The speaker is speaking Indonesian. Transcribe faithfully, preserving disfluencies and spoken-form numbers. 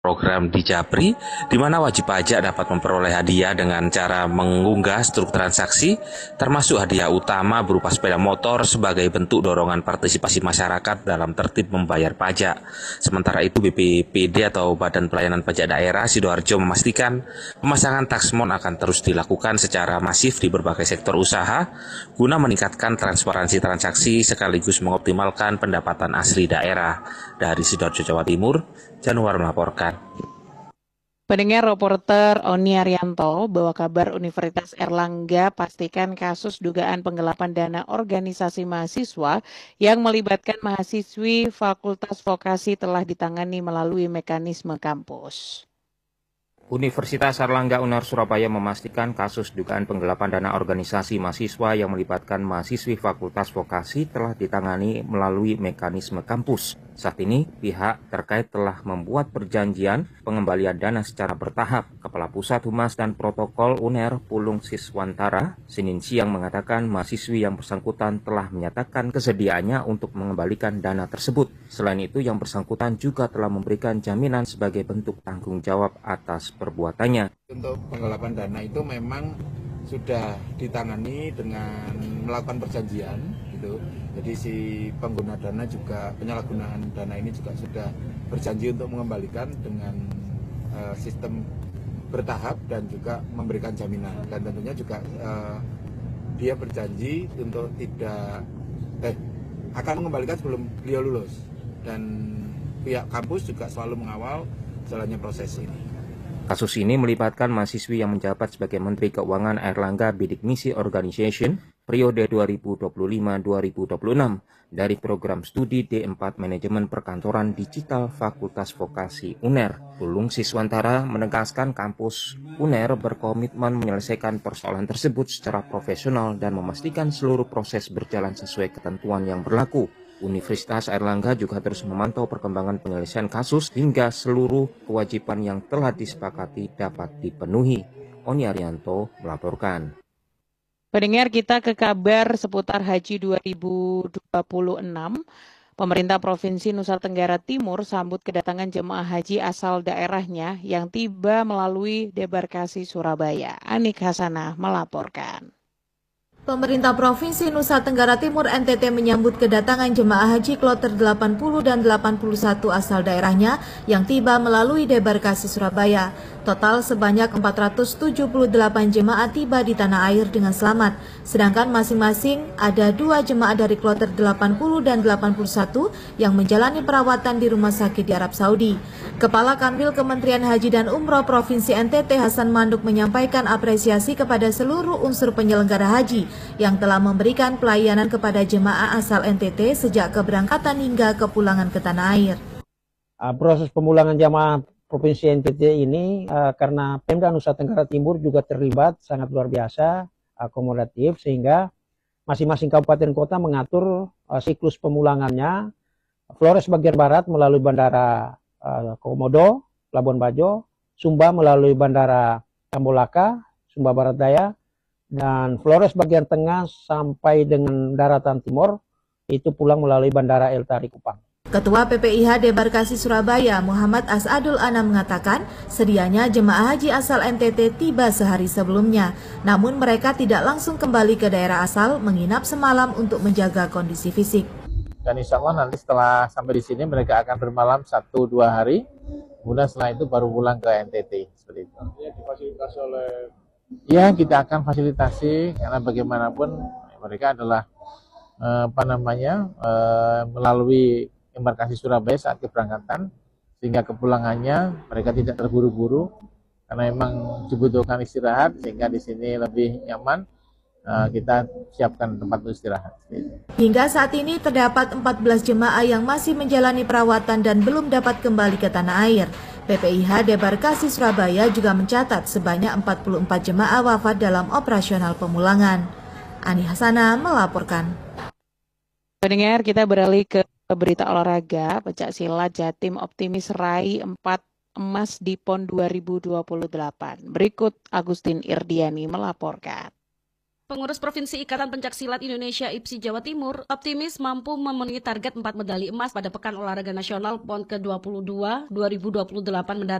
program di Japri, di mana wajib pajak dapat memperoleh hadiah dengan cara mengunggah struktur transaksi, termasuk hadiah utama berupa sepeda motor sebagai bentuk dorongan partisipasi masyarakat dalam tertib membayar pajak. Sementara itu, B P P D atau Badan Pelayanan Pajak Daerah Sidoarjo memastikan pemasangan taksmon akan terus dilakukan secara masif di berbagai sektor usaha guna meningkatkan transparansi transaksi sekaligus mengoptimalkan pendapatan asli daerah. Dari Sidoarjo, Jawa Timur, Januar melaporkan. Pendengar, reporter Oni Arianto bawa kabar Universitas Erlangga pastikan kasus dugaan penggelapan dana organisasi mahasiswa yang melibatkan mahasiswi Fakultas Vokasi telah ditangani melalui mekanisme kampus. Universitas Erlangga Uner Surabaya memastikan kasus dugaan penggelapan dana organisasi mahasiswa yang melibatkan mahasiswi Fakultas Vokasi telah ditangani melalui mekanisme kampus. Saat ini, pihak terkait telah membuat perjanjian pengembalian dana secara bertahap. Kepala Pusat Humas dan Protokol Uner Pulung Siswantara Senin siang mengatakan mahasiswi yang bersangkutan telah menyatakan kesediaannya untuk mengembalikan dana tersebut. Selain itu, yang bersangkutan juga telah memberikan jaminan sebagai bentuk tanggung jawab atas perbuatannya. Untuk penggelapan dana itu memang sudah ditangani dengan melakukan perjanjian gitu. Jadi si pengguna dana juga, penyalahgunaan dana ini juga sudah berjanji untuk mengembalikan dengan uh, sistem bertahap dan juga memberikan jaminan. Dan tentunya juga uh, dia berjanji untuk tidak eh akan mengembalikan sebelum beliau lulus. Dan pihak kampus juga selalu mengawal jalannya proses ini. Kasus ini melibatkan mahasiswi yang menjabat sebagai Menteri Keuangan Erlangga Bidik Misi Organization periode dua ribu dua puluh lima sampai dua ribu dua puluh enam dari program studi D empat Manajemen Perkantoran Digital Fakultas Vokasi Uner. Pulung Siswantara menegaskan kampus Uner berkomitmen menyelesaikan persoalan tersebut secara profesional dan memastikan seluruh proses berjalan sesuai ketentuan yang berlaku. Universitas Erlangga juga terus memantau perkembangan penyelesaian kasus hingga seluruh kewajiban yang telah disepakati dapat dipenuhi. Oni Arianto melaporkan. Pendengar, kita ke kabar seputar Haji dua ribu dua puluh enam. Pemerintah Provinsi Nusa Tenggara Timur sambut kedatangan jemaah haji asal daerahnya yang tiba melalui debarkasi Surabaya. Anik Hasanah melaporkan. Pemerintah Provinsi Nusa Tenggara Timur N T T menyambut kedatangan jemaah haji kloter delapan puluh dan delapan puluh satu asal daerahnya yang tiba melalui debarkasi Surabaya. Total sebanyak empat ratus tujuh puluh delapan jemaah tiba di tanah air dengan selamat, sedangkan masing-masing ada dua jemaah dari kloter delapan puluh dan delapan puluh satu yang menjalani perawatan di rumah sakit di Arab Saudi. Kepala Kanwil Kementerian Haji dan Umroh Provinsi N T T Hasan Manduk menyampaikan apresiasi kepada seluruh unsur penyelenggara haji yang telah memberikan pelayanan kepada jemaah asal N T T sejak keberangkatan hingga kepulangan ke tanah air. Proses pemulangan jemaah Provinsi N T T ini uh, karena Pemda Nusa Tenggara Timur juga terlibat sangat luar biasa, akomodatif, sehingga masing-masing kabupaten kota mengatur uh, siklus pemulangannya. Flores bagian barat melalui Bandara uh, Komodo, Labuan Bajo, Sumba melalui Bandara Tambolaka, Sumba Barat Daya, dan Flores bagian tengah sampai dengan daratan timur itu pulang melalui Bandara El Tari Kupang. Ketua P P I H Debarkasi Surabaya Muhammad Asadul Anam mengatakan sedianya jemaah haji asal N T T tiba sehari sebelumnya, namun mereka tidak langsung kembali ke daerah asal, menginap semalam untuk menjaga kondisi fisik. Dan insya Allah nanti setelah sampai di sini mereka akan bermalam satu dua hari, kemudian setelah itu baru pulang ke N T T seperti itu. Ya, difasilitasi oleh Ya, kita akan fasilitasi karena bagaimanapun mereka adalah eh, apa namanya eh, melalui embarkasi Surabaya saat keberangkatan, sehingga kepulangannya mereka tidak terburu-buru karena memang dibutuhkan istirahat, sehingga di sini lebih nyaman. Eh, kita siapkan tempat istirahat. Hingga saat ini terdapat empat belas jemaah yang masih menjalani perawatan dan belum dapat kembali ke tanah air. P P I H Debarkasi Surabaya juga mencatat sebanyak empat puluh empat jemaah wafat dalam operasional pemulangan. Ani Hasanah melaporkan. Pendengar, kita beralih ke berita olahraga. Pencak silat Jatim optimis raih empat emas di PON dua ribu dua puluh delapan. Berikut Agustin Irdiani melaporkan. Pengurus Provinsi Ikatan Pencaksilat Indonesia I P S I Jawa Timur optimis mampu memenuhi target empat medali emas pada Pekan Olahraga Nasional P O N ke dua puluh dua dua ribu dua puluh delapan mendatang.